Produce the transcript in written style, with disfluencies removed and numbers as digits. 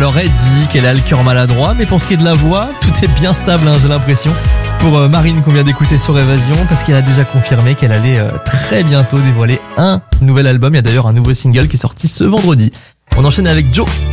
leur aurait dit qu'elle a le cœur maladroit, mais pour ce qui est de la voix, tout est bien stable, j'ai l'impression. Pour Marine qu'on vient d'écouter sur Évasion, parce qu'elle a déjà confirmé qu'elle allait très bientôt dévoiler un nouvel album. Il y a d'ailleurs un nouveau single qui est sorti ce vendredi. On enchaîne avec Joe.